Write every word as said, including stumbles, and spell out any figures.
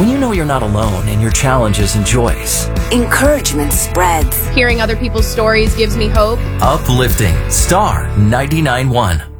When you know you're not alone in your challenges and joys. Encouragement spreads. Hearing other people's stories gives me hope. Uplifting. Star ninety-nine point one.